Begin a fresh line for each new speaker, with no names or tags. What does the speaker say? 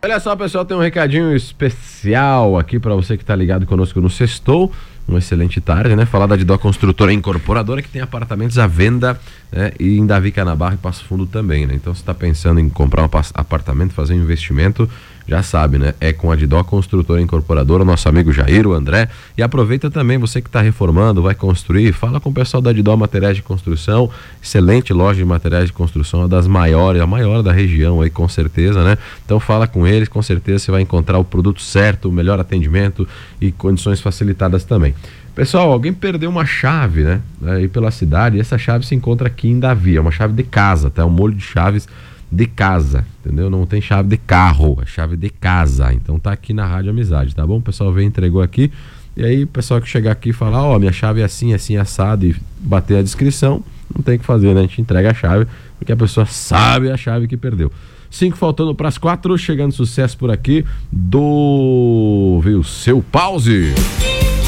Olha só, pessoal, tem um recadinho especial aqui para você que tá ligado conosco no Sextou. Uma excelente tarde, né? Falar da Didó Construtora Incorporadora, que tem apartamentos à venda, né? E em Davi Canabarro e Passo Fundo também, né? Então, se está pensando em comprar um apartamento, fazer um investimento, já sabe, né? É com a Didó Construtora Incorporadora, nosso amigo Jair, o André. E aproveita também, você que está reformando, vai construir, fala com o pessoal da Didó Materiais de Construção, excelente loja de materiais de construção, uma das maiores, a maior da região aí, com certeza, né? Então fala com eles, com certeza você vai encontrar o produto certo, o melhor atendimento e condições facilitadas também. Pessoal, alguém perdeu uma chave, né? Aí pela cidade, e essa chave se encontra aqui em Davi, é uma chave de casa, tá? É um molho de chaves de casa, entendeu? Não tem chave de carro, é chave de casa. Então tá aqui na Rádio Amizade, tá bom? O pessoal veio, entregou aqui, e aí o pessoal que chegar aqui e falar, ó, minha chave é assim, assim, assado, e bater a descrição, não tem o que fazer, né? A gente entrega a chave, porque a pessoa sabe a chave que perdeu. 5 faltando para as 4, chegando sucesso por aqui do... Viu? Seu Pause.